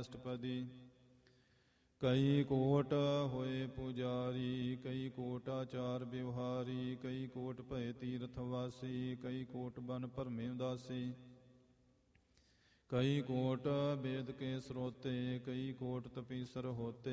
ਅਸ਼ਟਪਦੀ। ਕਈ ਕੋਟ ਹੋਏ ਪੁਜਾਰੀ, ਕਈ ਕੋਟ ਆਚਾਰ ਵਿਵਹਾਰੀ, ਕਈ ਕੋਟ ਭਏ ਤੀਰਥ ਵਾਸੀ, ਕਈ ਕੋਟ ਬਨ ਭਰਮੇ ਉਦਾਸੀ। ਕਈ ਕੋਟ ਵੇਦ ਕੇ ਸਰੋਤੇ, ਕਈ ਕੋਟ ਤਪੀਸਰ ਹੋਤੇ।